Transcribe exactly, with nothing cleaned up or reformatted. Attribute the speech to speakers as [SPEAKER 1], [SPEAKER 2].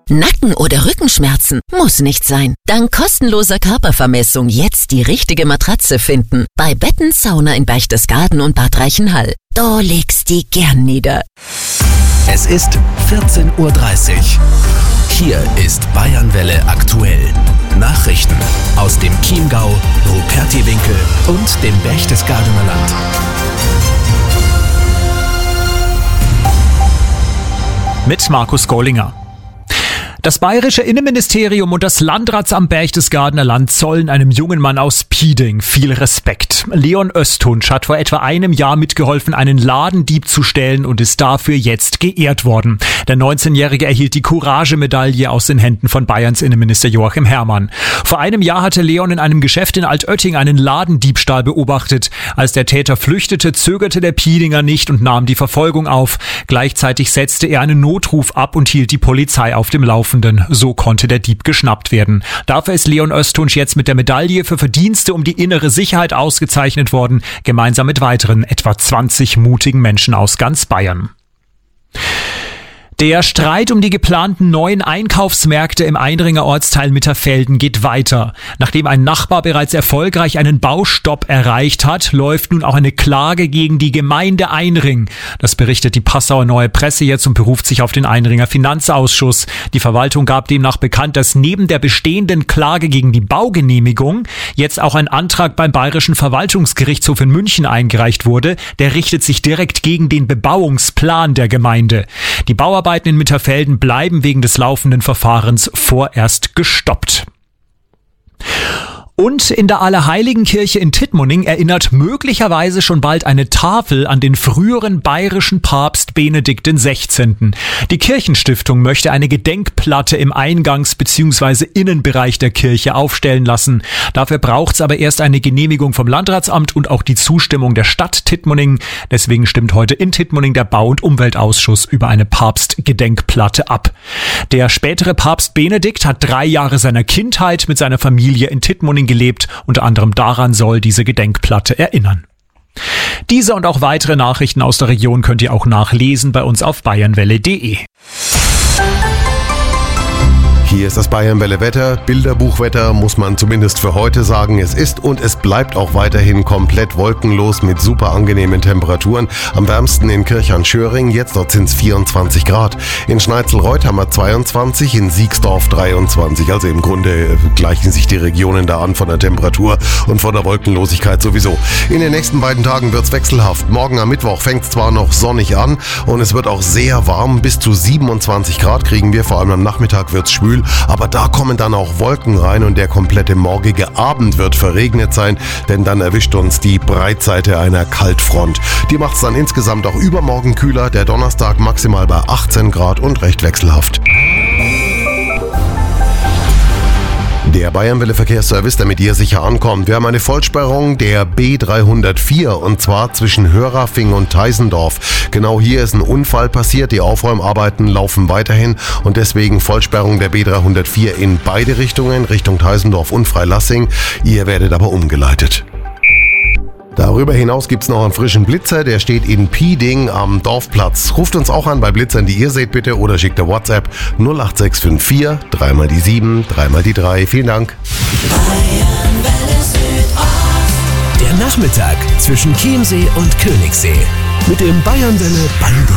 [SPEAKER 1] Nacken- oder Rückenschmerzen? Muss nicht sein. Dank kostenloser Körpervermessung jetzt die richtige Matratze finden. Bei Betten Sauna in Berchtesgaden und Bad Reichenhall. Da legst die gern nieder.
[SPEAKER 2] Es ist vierzehn Uhr dreißig. Hier ist Bayernwelle aktuell. Nachrichten aus dem Chiemgau, Rupertiwinkel und dem Berchtesgadener Land.
[SPEAKER 3] Mit Markus Gollinger. Das bayerische Innenministerium und das Landratsamt Berchtesgadener Land zollen einem jungen Mann aus Pieding viel Respekt. Leon Östunsch hat vor etwa einem Jahr mitgeholfen, einen Ladendieb zu stehlen und ist dafür jetzt geehrt worden. Der neunzehnjährige erhielt die Courage-Medaille aus den Händen von Bayerns Innenminister Joachim Herrmann. Vor einem Jahr hatte Leon in einem Geschäft in Altötting einen Ladendiebstahl beobachtet. Als der Täter flüchtete, zögerte der Piedinger nicht und nahm die Verfolgung auf. Gleichzeitig setzte er einen Notruf ab und hielt die Polizei auf dem Laufenden. So konnte der Dieb geschnappt werden. Dafür ist Leon Östunsch jetzt mit der Medaille für Verdienste um die innere Sicherheit ausgezeichnet worden, gemeinsam mit weiteren etwa zwanzig mutigen Menschen aus ganz Bayern. Der Streit um die geplanten neuen Einkaufsmärkte im Einringer Ortsteil Mitterfelden geht weiter. Nachdem ein Nachbar bereits erfolgreich einen Baustopp erreicht hat, läuft nun auch eine Klage gegen die Gemeinde Einring. Das berichtet die Passauer Neue Presse jetzt und beruft sich auf den Einringer Finanzausschuss. Die Verwaltung gab demnach bekannt, dass neben der bestehenden Klage gegen die Baugenehmigung jetzt auch ein Antrag beim Bayerischen Verwaltungsgerichtshof in München eingereicht wurde. Der richtet sich direkt gegen den Bebauungsplan der Gemeinde. Die Bauarbeiten in Mitterfelden bleiben wegen des laufenden Verfahrens vorerst gestoppt. Und in der Allerheiligenkirche in Tittmoning erinnert möglicherweise schon bald eine Tafel an den früheren bayerischen Papst Benedikt der Sechzehnte. Die Kirchenstiftung möchte eine Gedenkplatte im Eingangs- bzw. Innenbereich der Kirche aufstellen lassen. Dafür braucht es aber erst eine Genehmigung vom Landratsamt und auch die Zustimmung der Stadt Tittmoning. Deswegen stimmt heute in Tittmoning der Bau- und Umweltausschuss über eine Papstgedenkplatte ab. Der spätere Papst Benedikt hat drei Jahre seiner Kindheit mit seiner Familie in Tittmoning gelebt. Unter anderem daran soll diese Gedenkplatte erinnern. Diese und auch weitere Nachrichten aus der Region könnt ihr auch nachlesen bei uns auf bayernwelle punkt de.
[SPEAKER 4] Hier ist das Bayernwelle-Wetter. Bilderbuchwetter muss man zumindest für heute sagen. Es ist und es bleibt auch weiterhin komplett wolkenlos mit super angenehmen Temperaturen. Am wärmsten in Kirchhahn-Schöring, jetzt dort sind es vierundzwanzig Grad. In Schneitzelreuth haben wir zweiundzwanzig, in Siegsdorf dreiundzwanzig. Also im Grunde gleichen sich die Regionen da an von der Temperatur und von der Wolkenlosigkeit sowieso. In den nächsten beiden Tagen wird es wechselhaft. Morgen am Mittwoch fängt es zwar noch sonnig an und es wird auch sehr warm. Bis zu siebenundzwanzig Grad kriegen wir, vor allem am Nachmittag wird es schwül. Aber da kommen dann auch Wolken rein und der komplette morgige Abend wird verregnet sein, denn dann erwischt uns die Breitseite einer Kaltfront. Die macht es dann insgesamt auch übermorgen kühler, der Donnerstag maximal bei achtzehn Grad und recht wechselhaft. Der Bayernwelle-Verkehrsservice, damit ihr sicher ankommt. Wir haben eine Vollsperrung der B dreihundertvier und zwar zwischen Hörafing und Teisendorf. Genau hier ist ein Unfall passiert. Die Aufräumarbeiten laufen weiterhin und deswegen Vollsperrung der B dreihundertvier in beide Richtungen, Richtung Teisendorf und Freilassing. Ihr werdet aber umgeleitet. Darüber hinaus gibt's noch einen frischen Blitzer, der steht in Pieding am Dorfplatz. Ruft uns auch an bei Blitzern, die ihr seht bitte, oder schickt eine WhatsApp null acht sechs fünf vier, dreimal die sieben, dreimal die drei. Vielen Dank.
[SPEAKER 2] Der Nachmittag zwischen Chiemsee und Königssee mit dem Bayernwelle Bango.